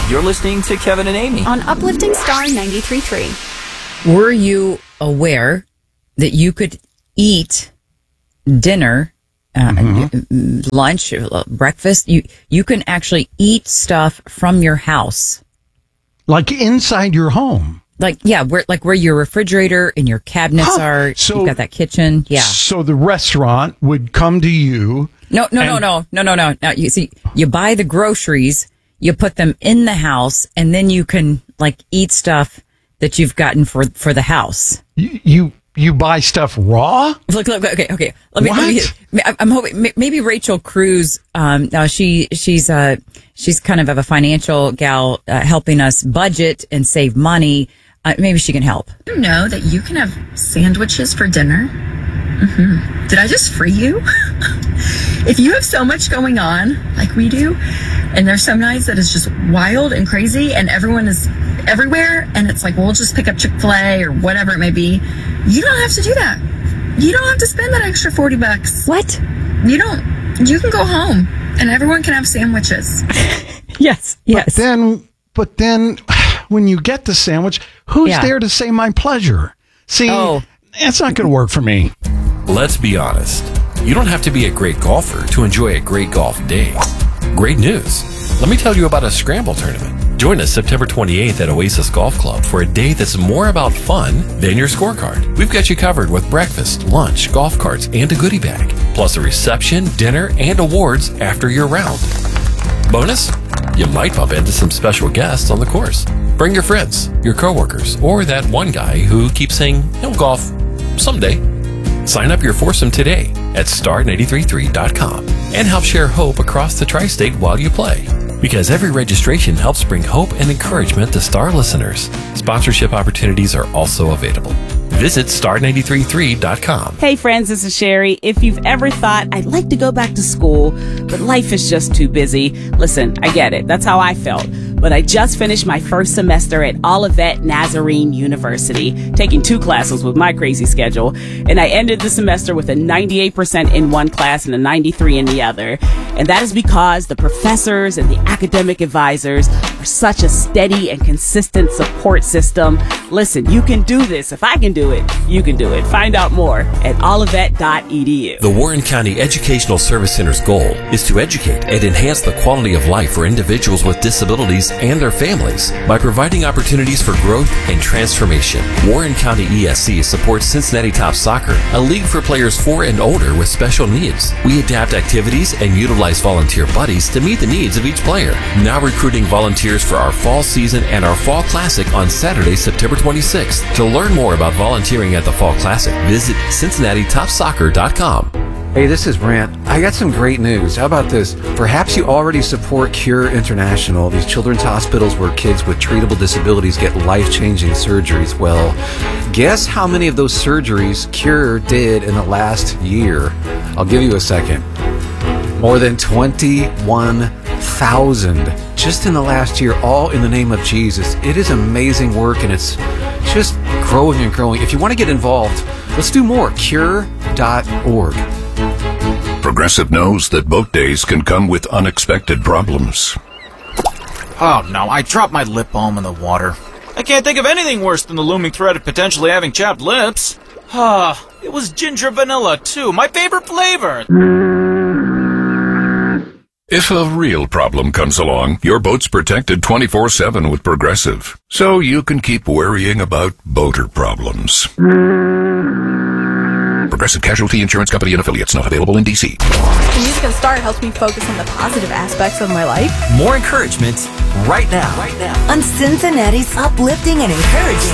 You're listening to Kevin and Amy on Uplifting Star 93.3. Were you aware that you could eat dinner, lunch, breakfast? You can actually eat stuff from your house, like inside your home. Where your refrigerator and your cabinets are. So you've got that kitchen. Yeah. So the restaurant would come to you. No. Now you see, you buy the groceries, you put them in the house, and then you can eat stuff that you've gotten for the house. You buy stuff raw? Look. Okay. I'm hoping maybe Rachel Cruz. Now she's kind of a financial gal, helping us budget and save money. Maybe she can help. You know that you can have sandwiches for dinner? Mm-hmm. Did I just free you? If you have so much going on like we do, and there's some nights that is just wild and crazy and everyone is everywhere, and it's like, we'll just pick up Chick-fil-A or whatever it may be. You don't have to do that. You don't have to spend that extra $40. What? You don't. You can go home and everyone can have sandwiches. Yes. But then when you get the sandwich, who's there to say my pleasure? See, that's not going to work for me. Let's be honest. You don't have to be a great golfer to enjoy a great golf day. Great news. Let me tell you about a scramble tournament. Join us September 28th at Oasis Golf Club for a day that's more about fun than your scorecard. We've got you covered with breakfast, lunch, golf carts, and a goodie bag, plus a reception, dinner, and awards after your round. Bonus? You might bump into some special guests on the course. Bring your friends, your coworkers, or that one guy who keeps saying he'll golf someday. Sign up your foursome today at star933.com and help share hope across the tri-state while you play. Because every registration helps bring hope and encouragement to Star listeners. Sponsorship opportunities are also available. Visit star933.com. Hey friends, this is Sherry. If you've ever thought, I'd like to go back to school, but life is just too busy. Listen, I get it. That's how I felt. But I just finished my first semester at Olivet Nazarene University, taking 2 classes with my crazy schedule, and I ended the semester with a 98% in one class and a 93 in the other. And that is because the professors and the academic advisors are such a steady and consistent support system. Listen, you can do this. If I can do it, you can do it. Find out more at olivet.edu. The Warren County Educational Service Center's goal is to educate and enhance the quality of life for individuals with disabilities and their families by providing opportunities for growth and transformation. Warren County ESC supports Cincinnati Top Soccer, a league for players 4 and older with special needs. We adapt activities and utilize volunteer buddies to meet the needs of each player. Now recruiting volunteers for our fall season and our fall classic on Saturday, September 26th. To learn more about volunteering at the fall classic, visit CincinnatiTopSoccer.com. Hey, this is Brant. I got some great news. How about this? Perhaps you already support Cure International, these children's hospitals where kids with treatable disabilities get life-changing surgeries. Well, guess how many of those surgeries Cure did in the last year? I'll give you a second. More than 21,000 just in the last year, all in the name of Jesus. It is amazing work, and it's just growing and growing. If you want to get involved, let's do more. Cure.org. Progressive knows that boat days can come with unexpected problems. Oh no, I dropped my lip balm in the water. I can't think of anything worse than the looming threat of potentially having chapped lips. It was ginger vanilla too, my favorite flavor. If a real problem comes along, your boat's protected 24/7 with Progressive, so you can keep worrying about boater problems. Progressive Casualty Insurance Company and Affiliates, not available in D.C. The music on Star helps me focus on the positive aspects of my life. More encouragement right now. On Cincinnati's uplifting and encouraging